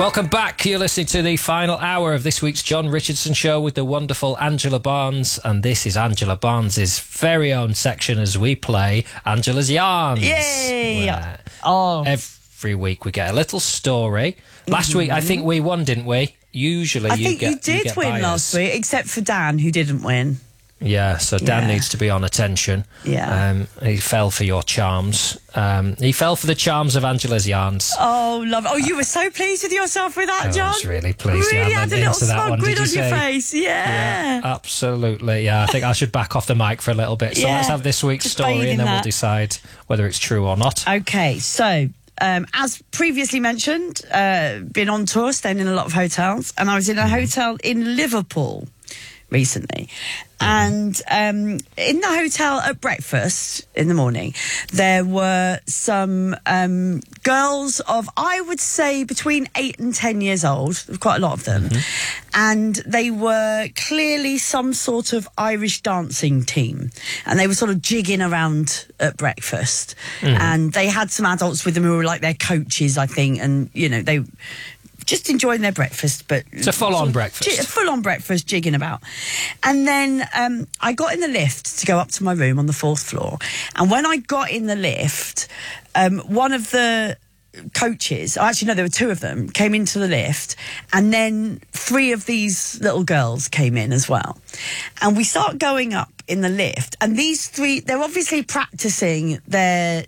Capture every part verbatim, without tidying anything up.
Welcome back. You're listening to the final hour of this week's John Richardson Show with the wonderful Angela Barnes. And this is Angela Barnes's very own section as we play Angela's Yarns. Yay! Oh. Every week we get a little story. Last mm-hmm. week, I think we won, didn't we? Usually I you think get you did you get win bias. last week, except for Dan, who didn't win. Yeah, so Dan Yeah. needs to be on attention. Yeah. Um, he fell for your charms. Um, he fell for the charms of Angela's Yarns. Oh, love. Oh, you were so pleased with yourself with that, I John. was really pleased. Really Yeah, I had a went little into that smug one, grin did on you your say? face. Yeah. Yeah, absolutely. Yeah, I think I should back off the mic for a little bit. So Yeah, let's have this week's just story bathe in and then we'll that. decide whether it's true or not. Okay, so um, as previously mentioned, uh, been on tour, staying in a lot of hotels, and I was in a hotel in Liverpool recently. And um, in the hotel at breakfast in the morning, there were some um, girls of, I would say, between eight and ten years old. There were quite a lot of them. Mm-hmm. And they were clearly some sort of Irish dancing team. And they were sort of jigging around at breakfast. Mm. And they had some adults with them who were like their coaches, I think. And, you know, they... just enjoying their breakfast, but it's a full-on sort of breakfast. J- full-on breakfast, jigging about. And then um, I got in the lift to go up to my room on the fourth floor. And when I got in the lift, um, one of the coaches, actually no, there were two of them, came into the lift, and then three of these little girls came in as well. And we start going up in the lift, and these three, they're obviously practicing their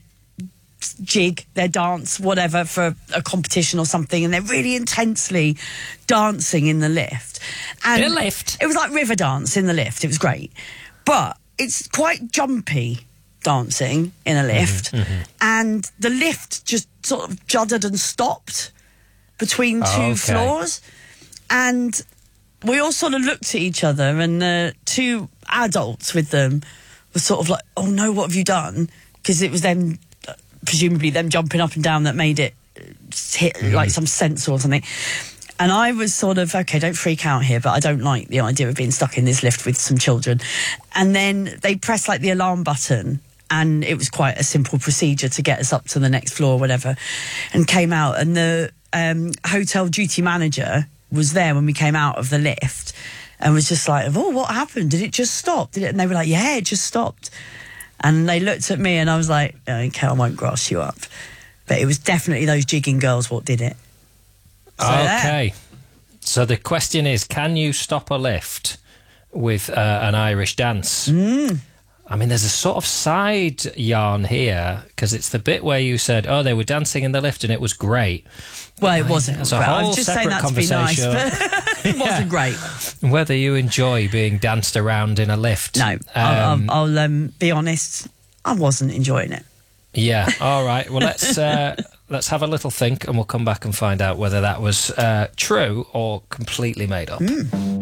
jig, their dance, whatever, for a competition or something, and they're really intensely dancing in the lift. And in a lift? It was like river dance in the lift. It was great. But it's quite jumpy dancing in a lift. Mm-hmm, mm-hmm. And the lift just sort of juddered and stopped between two oh, okay. floors. And we all sort of looked at each other, and the two adults with them were sort of like, oh no, what have you done? Because it was them... presumably them jumping up and down that made it hit mm. like some sensor or something. And I was sort of, okay, don't freak out here, but I don't like the idea of being stuck in this lift with some children. And then they pressed like the alarm button, and it was quite a simple procedure to get us up to the next floor or whatever, and came out, and the um, hotel duty manager was there when we came out of the lift, and was just like, oh, what happened? Did it just stop? Did it? And they were like, yeah, it just stopped. And they looked at me, and I was like, okay, I won't grass you up. But it was definitely those jigging girls what did it. So okay. There. So the question is, can you stop a lift with uh, an Irish dance? Mm. I mean, there's a sort of side yarn here, because it's the bit where you said, oh, they were dancing in the lift and it was great. Well, it wasn't. It's a great. whole I was just saying separate that to be nice, conversation. but it wasn't great. Whether you enjoy being danced around in a lift. No, um, I'll, I'll, I'll um, be honest, I wasn't enjoying it. Yeah, all right. Well, let's uh, let's have a little think, and we'll come back and find out whether that was uh, true or completely made up. Mm.